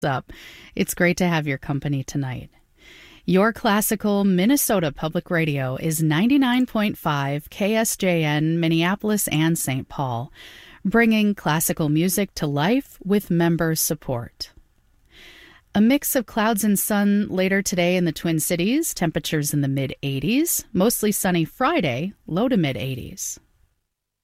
Up. It's great to have your company tonight. Your classical Minnesota Public Radio is 99.5 KSJN, Minneapolis and St. Paul, bringing classical music to life with member support. A mix of clouds and sun later today in the Twin Cities, temperatures in the mid-80s, mostly sunny Friday, low to mid-80s.